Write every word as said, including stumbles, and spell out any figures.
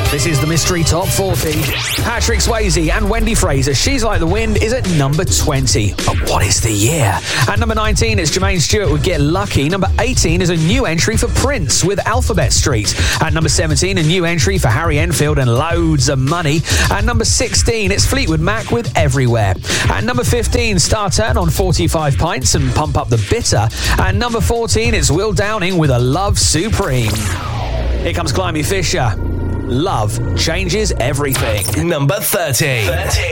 This is the Mystery Top forty. Patrick Swayze and Wendy Fraser, She's Like the Wind, is at number twenty. But what is the year? At number nineteen, it's Jermaine Stewart with Get Lucky. Number eighteen is a new entry for Prince with Alphabet Street. At number seventeen, a new entry for Harry Enfield and Loads of Money. At number sixteen, it's Fleetwood Mac with Everywhere. At number fifteen, Star Turn on forty-five Pints and Pump Up the Bitter. At number fourteen, it's Will Downing with A Love Supreme. Here comes Climby Fisher. Love changes everything. Number thirty. thirty.